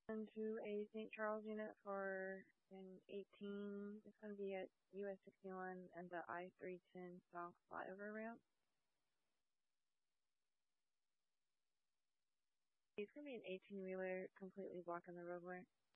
to a St. Charles unit for an 18. It's going to be at US 61 and the I-310 South flyover ramp. It's going to be an 18-wheeler completely blocking the roadway.